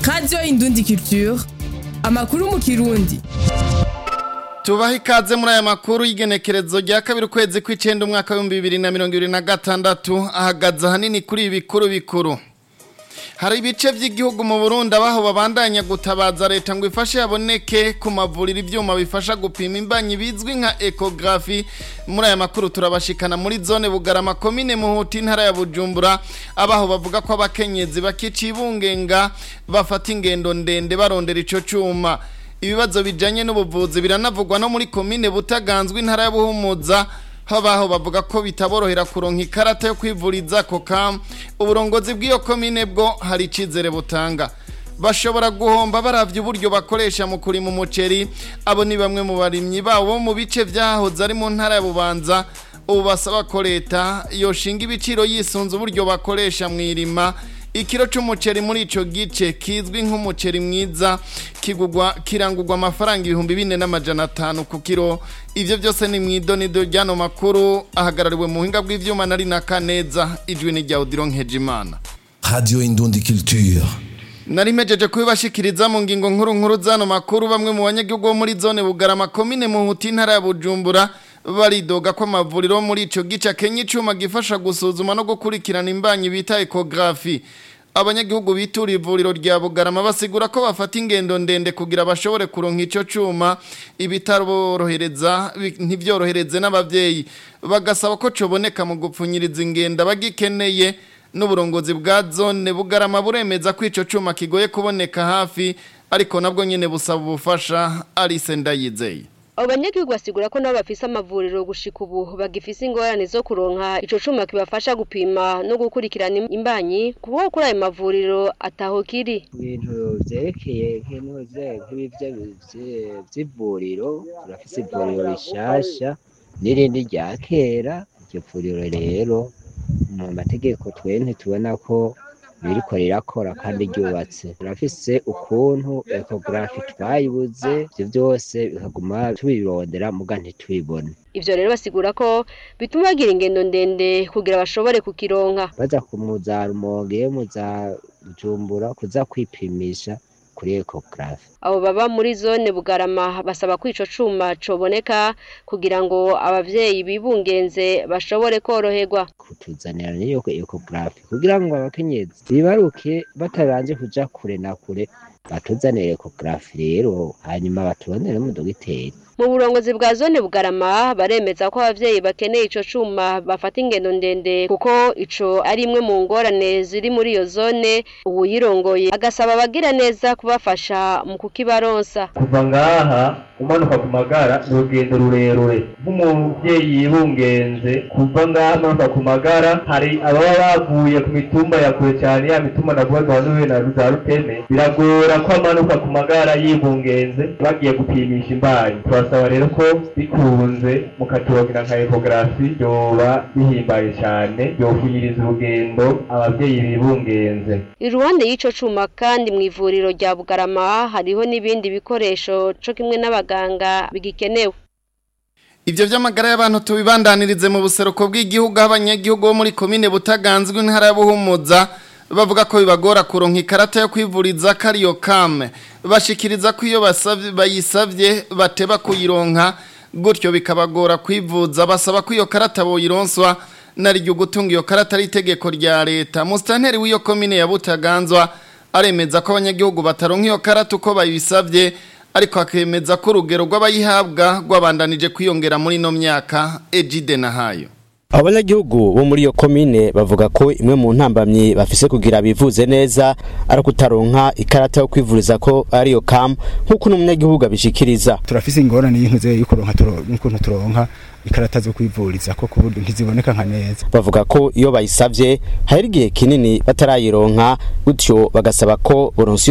Radio Indundi Culture, amakuru mu Kirundi. Tubaha ikaze muri aya makuru y'igenekerezo rya kabiri ukwezi kw'icenda umwaka wa 2026 ahagaze hanini kuri ibikuru bikuru. Hari ibice vy'igihugu mu Burundi abaho babandanya gutabaza leta ngo ifashe yaboneke ku mavuriro ivyuma bifasha gupima imbanyi bizwi nka ecography. Muri aya makuru turabashikana muri zone Bugarama komine Muhuti intara ya Bujumbura abaho bavuga ko abakenyezi bakicibungenga bafata ingendo ndende barondera ico cuma. Ibibazo bijanye n'ubuvuzi biranavugwa no muri komine Butaganzwe intara ya Buhumuza habaho bavuga ko bitaborohera kuronka ikarata yo kwivuriza ko kam uburongozi bw'iyo komine bwo hari icizere butanga bashobora guhomba baravye uburyo bakoresha mu kurima umuceri abo ni bamwe mu barimyi bawo mu bice vyahoze ari mu ntara ya Bubanza ubu basaba ko leta yoshinga ibiciro yisunze uburyo bakoresha mwirima. Ikiro c'umuceri muri ico gice kizwi nk'umuceri mwiza kirangurwa amafaranga 4,500 ku kiro. Ivyo byose ni mwidonido ryano makuru ahagarariwe mu hinga bw'ivyuma nari na Kaneza ijwi ni rya Odilon Hejimana. Radio Indundi Culture. Nari mejeje kubibashikiriza mu ngingo nkuru zano makuru bamwe mu banyagihugu muri zone Bugarama komine Muhuti intara ya Bujumbura baridoga ko amavuriro muri ico gice akenye icuma gifasha gusuzuma no gukurikirana imbanyi bita ecography. Abanyagihugu bitura ivuriro rya Bugarama basigura ko bafata ingendo ndende kugira bashobore kuronka ico cuma ibitarorohereza ntivyorohereze n'abavyeyi bagasaba ko coboneka mu gupfunyiriza ingenda bagikeneye. N'uburongozi bwa zone Bugarama buremeza ko ico cuma kigoye kuboneka hafi ariko nabwo nyene busaba ubufasha. Alice Ndayizeye abanyagihugu basigura ko nabo bafise amavuriro gushika ubu bagifise ingorane zo kuronka ico cuma kibafasha gupima no gukurikirana imbanyi kuko kuri ayo mavuriro ataho kiri. Ibintu vyerekeye vy'ivuriro turafise ivuriro rishasha n'irindi rya kera. Iryo vuriro rero mu mategeko twene tubona ko biriko rirakora kandi ryubatse. Turafise ukuntu ecography twayibuze ivyo byose bikaguma tubirondera muga ntitubibone. Ivyo rero basigura ko bituma bagira ingendo ndende kugira bashobore kukironka. Baza kumuza Rumonge muza Bujumbura kuza kwipimisha kuri ecography. Abo baba muri zone Bugarama basaba ko ico cuma coboneka kugira ngo abavyeyi bibungenze bashobore koroherwa. Kutuzanira niyo ecography kugira ngo abakenyezi bibaruke batabanje kuja kure na kure batuzanire ecography rero hanyuma batubonere mu dogiteri. Mu burongozi bwa zone Bugarama baremeza ko abavyeyi bakeneye ico cuma bafata ingendo ndende kuko ico ari imwe mu ngorane ziri muri iyo zone. Uyirongoye agasaba abagira neza kubafasha mu kukibaronsa. Kuva ngaha umanuka ku Magara n'urugendo rurerure nk'umuvyeyi yibungenze kuva ngaha umanuka ku Magara hari ababa bavuye ku mitumba ya kure cyane ya mitumba navuga na za Ruteme biragora ko amanuka ku Magara yibungenze bagiye gupimisha imbanyi. Turasaba rero ko bikunze mukaturogira nka ecography yoba bihimbaye cyane yofunyiriza urugendo abavyeyi bibungenze. Iruhande y'ico cuma kandi mu ivuriro rya Bugarama hariho n'ibindi bikoresho co kimwe n'abaganga bigikenewe. Ivyo vy'amagara y'abantu tubibandanirize mu buseruko bw'igihugu abanyagihugu bo muri komine Butaganzwe intara ya Buhumuza bavuga ko bibagora kuronka ikarata yo kwivuriza kariyo kame. Bashikiriza ko iyo bayisavye bateba kuyironka gutyo bikabagora kwivuza. Basaba ko iyo karata boyironswa nariryo gutunga iyo karata ari itegeko rya leta. Mustanteri w'iyo komine ya Butaganzwa aremeza ko abanyagihugu bataronka iyo karata uko bayisavye ariko akemeza ko urugero rw'abayihabwa rwabandanije kwiyongera muri no myaka. Ejide Nahayo abanyagihugu bo muri iyo komine bavuga ko imwe mu ntambamyi bafise kugira bivuze neza ari kutaronka ikarata yo kwivuriza ko ari yo kam nkuko n'umunyagihugu abishikiriza. Turafise ingorane y'intuze y'ukuronka n'ukuntu turonka ikarata zo kwivuriza ko kuburyo ntiziboneka nka neza. Bavuga ko iyo bayisavye hari igihe kinini batarayironka gutyo bagasaba ko boronsi